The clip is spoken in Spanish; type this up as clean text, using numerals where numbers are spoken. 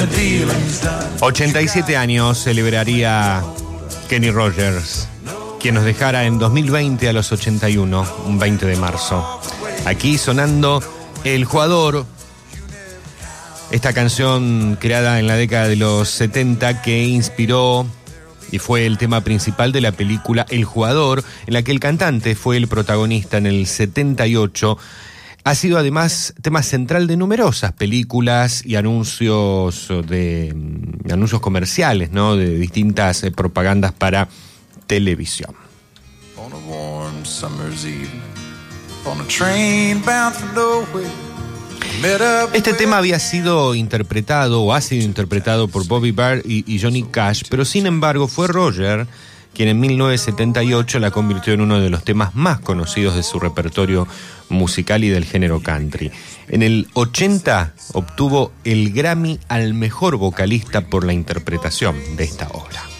87 años celebraría Kenny Rogers, quien nos dejara en 2020 a los 81, un 20 de marzo. Aquí sonando El Jugador, esta canción creada en la década de los 70 que inspiró y fue el tema principal de la película El Jugador, en la que el cantante fue el protagonista en el 78. Ha sido además tema central de numerosas películas y anuncios comerciales, ¿no? De distintas propagandas para televisión. On a warm summer's evening, on a train bound for nowhere. Este tema había sido interpretado o ha sido interpretado por Bobby Byrd y Johnny Cash, pero sin embargo fue Roger quien en 1978 la convirtió en uno de los temas más conocidos de su repertorio musical y del género country. En el 80 obtuvo el Grammy al mejor vocalista por la interpretación de esta obra.